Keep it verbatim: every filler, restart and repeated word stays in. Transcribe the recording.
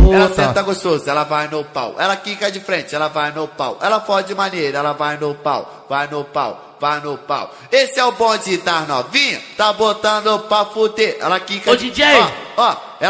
Ela senta gostoso, ela vai no pau. Ela quica de frente, ela vai no pau. Ela fode de maneira, ela vai no pau. Vai no pau, vai no pau. Esse é o bonde das novinhas, tá botando pra fuder. Ela quica Ô, de... D J! Ó, ó.